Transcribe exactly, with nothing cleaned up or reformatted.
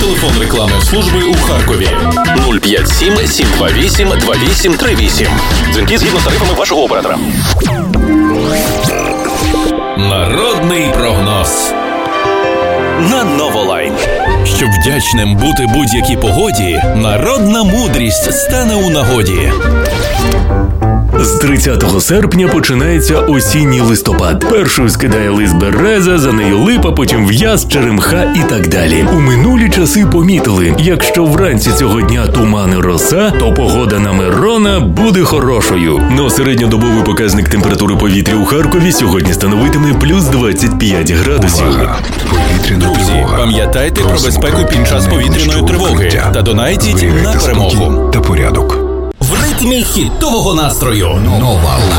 Телефон рекламної служби у Харкові нуль п'ять сім сім два вісім два вісім три вісім. Дзвінки згідно з тарифами вашого оператора. Народний прогноз на Новолайн. Щоб вдячним бути будь-якій погоді, народна мудрість стане у нагоді. З тридцятого серпня починається осінній листопад. Першою скидає лист береза, за нею липа, потім в'яз, черемха і так далі. У минулі часи помітили, якщо вранці цього дня туман і роса, то погода на Мирона буде хорошою. Но середньодобовий показник температури повітря у Харкові сьогодні становитиме плюс двадцять п'ять градусів. Увага! Повітряна Друзі, тривога. пам'ятайте про безпеку під час повітряної тривоги та донайтіть на перемогу. Та порядок. В ритмі хітового настрою. Нова